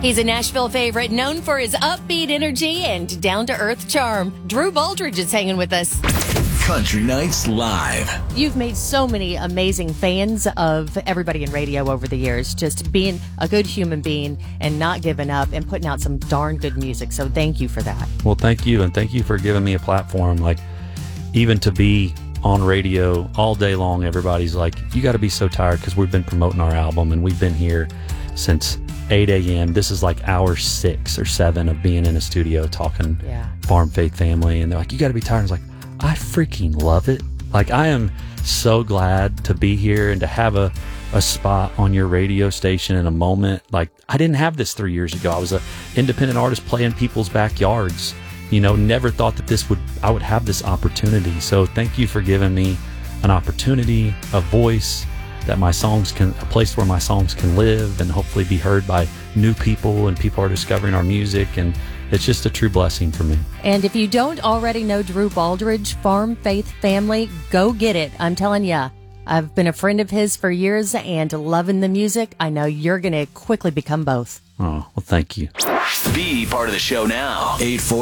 He's a Nashville favorite known for his upbeat energy and down-to-earth charm. Drew Baldridge is hanging with us. Country Nights Live. You've made so many amazing fans of everybody in radio over the years, just being a good human being and not giving up and putting out some darn good music. So thank you for that. Well, thank you, and thank you for giving me a platform. Like, even to be on radio all day long, everybody's like, you got to be so tired, because we've been promoting our album and we've been here since 8 a.m. This is like hour 6 or 7 of being in a studio talking Farm Faith Family, and they're like, you got to be tired. I was like, I freaking love it. Like, I am so glad to be here and to have a spot on your radio station in a moment. Like, I didn't have this 3 years ago. I was an independent artist playing people's backyards. You know, never thought that I would have this opportunity. So thank you for giving me an opportunity, a voice, that a place where my songs can live and hopefully be heard by new people, and people are discovering our music, and it's just a true blessing for me. And if you don't already know Drew Baldridge, Farm Faith Family, go get it. I'm telling ya, I've been a friend of his for years and loving the music. I know you're going to quickly become both. Oh, well, thank you. Be part of the show now.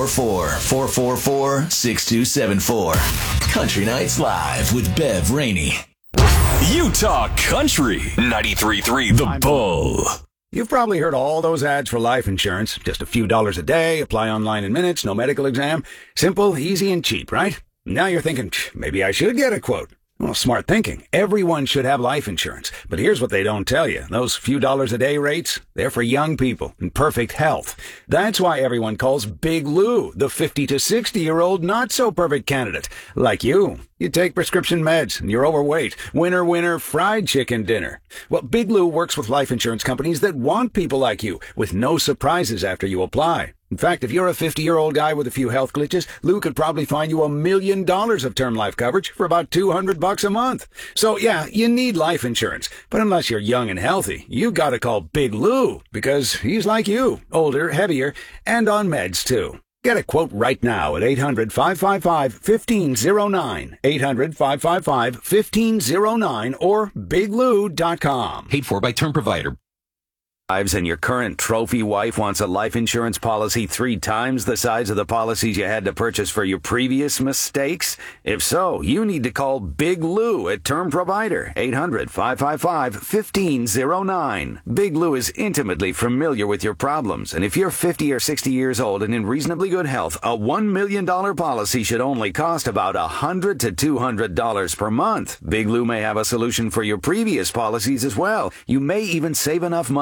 844-444-6274. Country Nights Live with Bev Rainey. Utah Country 93.3 The Bull. You've probably heard all those ads for life insurance. Just a few dollars a day, apply online in minutes, no medical exam. Simple, easy, and cheap, right? Now you're thinking, maybe I should get a quote. Well, smart thinking. Everyone should have life insurance. But here's what they don't tell you. Those few dollars a day rates, they're for young people in perfect health. That's why everyone calls Big Lou the 50 to 60-year-old not-so-perfect candidate. Like you. You take prescription meds and you're overweight. Winner, winner, fried chicken dinner. Well, Big Lou works with life insurance companies that want people like you, with no surprises after you apply. In fact, if you're a 50-year-old guy with a few health glitches, Lou could probably find you $1 million of term life coverage for about $200 a month. So yeah, you need life insurance. But unless you're young and healthy, you gotta call Big Lou, because he's like you, older, heavier, and on meds too. Get a quote right now at 800-555-1509, 800-555-1509, or biglou.com. Paid for by term provider. And your current trophy wife wants a life insurance policy 3 times the size of the policies you had to purchase for your previous mistakes? If so, you need to call Big Lou at Term Provider, 800-555-1509. Big Lou is intimately familiar with your problems, and if you're 50 or 60 years old and in reasonably good health, a $1 million policy should only cost about $100 to $200 per month. Big Lou may have a solution for your previous policies as well. You may even save enough money